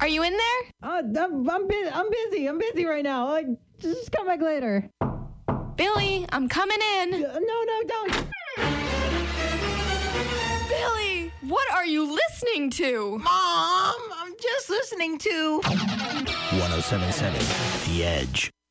Are you in there? I'm busy right now. Just come back later. Billy, I'm coming in. No, don't. Billy, what are you listening to? Mom, I'm just listening to 107.7 The Edge.